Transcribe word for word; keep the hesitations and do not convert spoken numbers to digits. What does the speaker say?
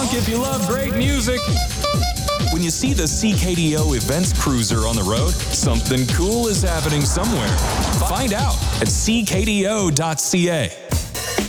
honk if you love great music. When you see the C K D O Events Cruiser on the road, something cool is happening somewhere. Find out at c k d o dot c a.